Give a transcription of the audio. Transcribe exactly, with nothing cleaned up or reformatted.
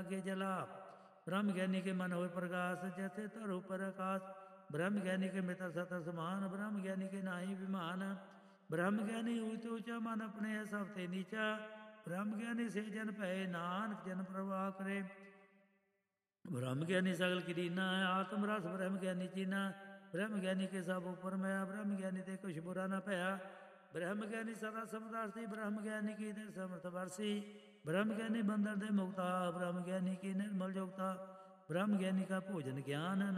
के जला। ब्रह्म ज्ञानी के मन होए प्रकाश, जैसे तर ऊपर आकाश। ब्रह्म ज्ञानी के मित्र सत समान, ब्रह्म ज्ञानी के नाही विमान। ब्रह्म ज्ञानी ऊंच ऊंचा, मन अपने है सब ते नीचा। ब्रह्म ज्ञानी से जन भय, नानक जन प्रवाह करे। ब्रह्म ज्ञानी सगल की दीना, आत्म रस ब्रह्म ज्ञानी चीना। ब्रह्म ज्ञानी के सब ऊपर मैं, ब्रह्म ज्ञानी ते कुछ बुरा न भया। ब्रह्म ज्ञानी सदा समदासी, ब्रह्म ज्ञानी की दे समर्थ वर्षी। ब्रह्म ज्ञानी बंदर दे मुक्ता, ब्रह्म ज्ञानी की निर्मल जोगता। ब्रह्म ज्ञानी का भोजन ज्ञान,